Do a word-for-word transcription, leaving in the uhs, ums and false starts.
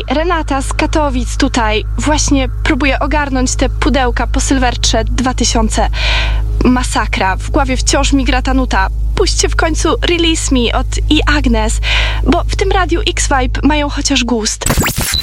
Renata z Katowic tutaj właśnie próbuje ogarnąć te pudełka po Sylwestrze dwa tysiące. Masakra, w głowie wciąż mi gra ta nuta. Puśćcie w końcu Release Me od i Agnes, bo w tym radiu X-Vibe mają chociaż gust.